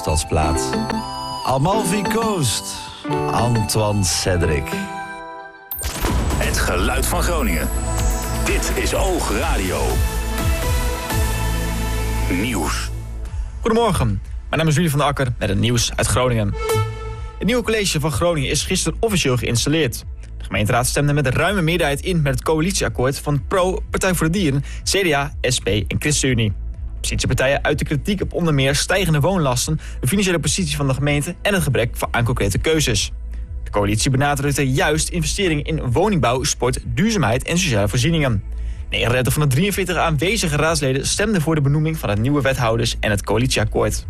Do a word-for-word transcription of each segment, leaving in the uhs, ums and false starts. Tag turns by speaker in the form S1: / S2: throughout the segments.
S1: Stadsplaat. Amalfi Coast, Antoine Cedric.
S2: Het geluid van Groningen. Dit is Oog Radio. Nieuws.
S3: Goedemorgen, mijn naam is Julie van der Akker met het nieuws uit Groningen. Het nieuwe college van Groningen is gisteren officieel geïnstalleerd. De gemeenteraad stemde met een ruime meerderheid in met het coalitieakkoord van Pro, Partij voor de Dieren, C D A, S P en ChristenUnie. Oppositiepartijen uiten kritiek op onder meer stijgende woonlasten, de financiële positie van de gemeente en het gebrek aan concrete keuzes. De coalitie benadrukte juist investeringen in woningbouw, sport, duurzaamheid en sociale voorzieningen. negenendertig van de drieënveertig aanwezige raadsleden stemden voor de benoeming van de nieuwe wethouders en het coalitieakkoord.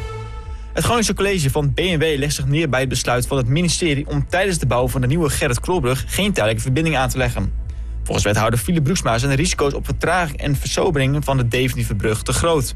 S3: Het Groningse college van B N W legt zich neer bij het besluit van het ministerie om tijdens de bouw van de nieuwe Gerrit Klolbrug geen tijdelijke verbinding aan te leggen. Volgens wethouder Philip Broeksma zijn de risico's op vertraging en versobering van de definitieve brug te groot.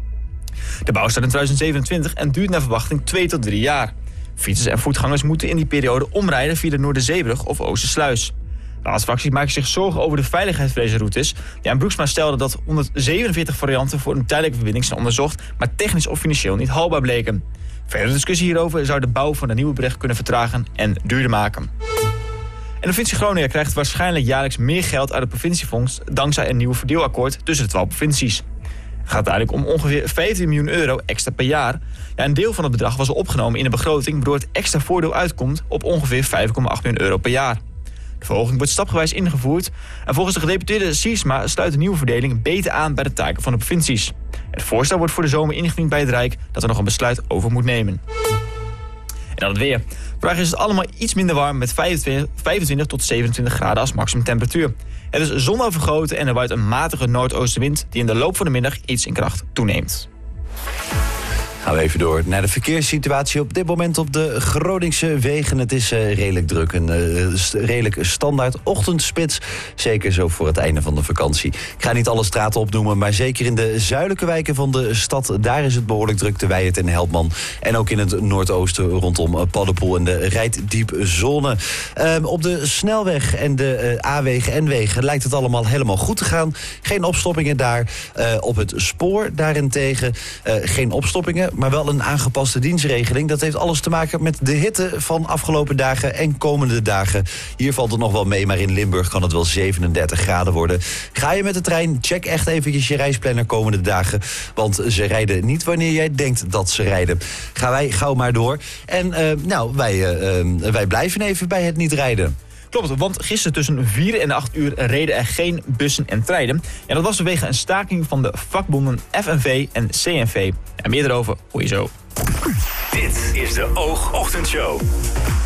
S3: De bouw start in tweeduizend zevenentwintig en duurt naar verwachting twee tot drie jaar. Fietsers en voetgangers moeten in die periode omrijden via de Noorderzeebrug of Oostersluis. De raadsfractie maakt zich zorgen over de veiligheid van deze routes. Ja, en Broeksma stelde dat honderdzevenenveertig varianten voor een tijdelijke verbinding zijn onderzocht, maar technisch of financieel niet haalbaar bleken. Verdere discussie hierover zou de bouw van de nieuwe brug kunnen vertragen en duurder maken. En de provincie Groningen krijgt waarschijnlijk jaarlijks meer geld uit het provinciefonds dankzij een nieuw verdeelakkoord tussen de twaalf provincies. Het gaat eigenlijk om ongeveer vijftien miljoen euro extra per jaar. Ja, een deel van het bedrag was al opgenomen in de begroting, waardoor het extra voordeel uitkomt op ongeveer vijf komma acht miljoen euro per jaar. De verhoging wordt stapgewijs ingevoerd en volgens de gedeputeerde Siersma sluit de nieuwe verdeling beter aan bij de taken van de provincies. Het voorstel wordt voor de zomer ingediend bij het Rijk dat er nog een besluit over moet nemen. En dan het weer. Vandaag is het allemaal iets minder warm met vijfentwintig, vijfentwintig tot zevenentwintig graden als maximumtemperatuur. Het is zonovergoten en er waait een matige noordoostenwind die in de loop van de middag iets in kracht toeneemt.
S1: Gaan we even door naar de verkeerssituatie op dit moment op de Groningse wegen. Het is uh, redelijk druk, een uh, st- redelijk standaard ochtendspits. Zeker zo voor het einde van de vakantie. Ik ga niet alle straten opnoemen, maar zeker in de zuidelijke wijken van de stad, daar is het behoorlijk druk te Weiert en Helpman. En ook in het noordoosten rondom Paddepoel en de Rijddiepzone. Uh, op de snelweg en de uh, A-wegen en wegen lijkt het allemaal helemaal goed te gaan. Geen opstoppingen daar. Uh, op het spoor daarentegen uh, geen opstoppingen, maar wel een aangepaste dienstregeling. Dat heeft alles te maken met de hitte van afgelopen dagen en komende dagen. Hier valt het nog wel mee, maar in Limburg kan het wel zevenendertig graden worden. Ga je met de trein, check echt eventjes je reisplanner komende dagen. Want ze rijden niet wanneer jij denkt dat ze rijden. Gaan wij gauw maar door. En uh, nou, wij, uh, uh, wij blijven even bij het niet rijden.
S3: Klopt, want gisteren tussen vier en acht uur reden er geen bussen en treinen. En dat was vanwege een staking van de vakbonden F N V en C N V. En meer erover hoor je zo.
S2: Dit is de Oog Ochtendshow.